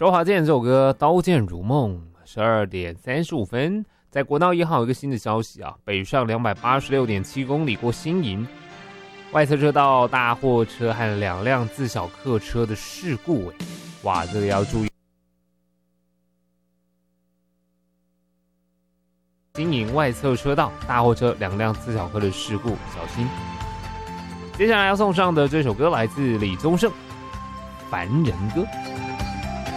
周华健这首歌《刀剑如梦》12点35分，在国道1号有一个新的消息啊，北上286.7公里过新营，外侧车道大货车和2辆自小客车的事故，哇，这个要注意。新营外侧车道大货车2辆自小客的事故，小心。接下来要送上的这首歌来自李宗盛，《凡人歌》。